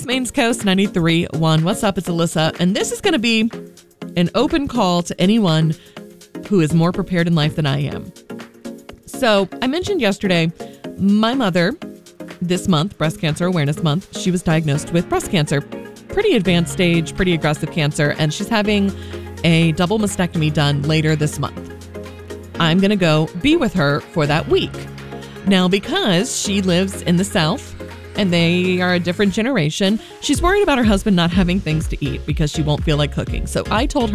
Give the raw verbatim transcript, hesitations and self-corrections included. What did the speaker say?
is Maine's Coast ninety-three point one. What's up? It's Alyssa, and this is going to be an open call to anyone who is more prepared in life than I am. So I mentioned yesterday, my mother, this month, Breast Cancer Awareness Month, she was diagnosed with breast cancer. Pretty advanced stage, pretty aggressive cancer, and she's having a double mastectomy done later this month. I'm going to go be with her for that week. Now, because she lives in the South and they are a different generation, she's worried about her husband not having things to eat because she won't feel like cooking. So I told her